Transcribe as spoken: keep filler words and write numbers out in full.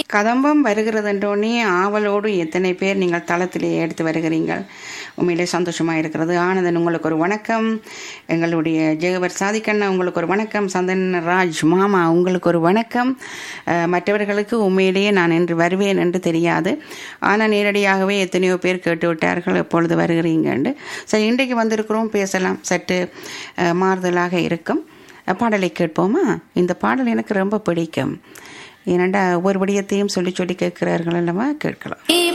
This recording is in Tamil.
கதம்பம் வருகிறதென்றோடனே ஆவலோடு எத்தனை பேர் நீங்கள் தளத்திலே எடுத்து வருகிறீர்கள். உண்மையிலே சந்தோஷமாக இருக்கிறது. ஆனந்தன் உங்களுக்கு ஒரு வணக்கம். எங்களுடைய ஜெகவர் சாதிக்கண்ணா உங்களுக்கு ஒரு வணக்கம். சந்தன் ராஜ் மாமா உங்களுக்கு ஒரு வணக்கம். மற்றவர்களுக்கு உண்மையிலேயே நான் என்று வருவேன் என்று தெரியாது. ஆனால் நேரடியாகவே எத்தனையோ பேர் கேட்டு விட்டார்கள் எப்பொழுது வருகிறீங்கன்னு. சரி, இன்றைக்கு வந்திருக்கிறோம், பேசலாம். சற்று மாறுதலாக இருக்கும். பாடலை கேட்போமா? இந்த பாடல் எனக்கு ரொம்ப பிடிக்கும். ஏனண்டா ஒவ்வொரு விடயத்தையும் சொல்லி சொல்லி கேட்கிறார்கள் அல்லவா, கேட்கலாம்.